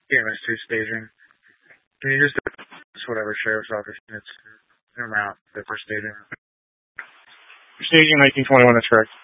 EMS2 staging. Can you just whatever sheriff's office units around the first staging? Staging 1921, that's correct.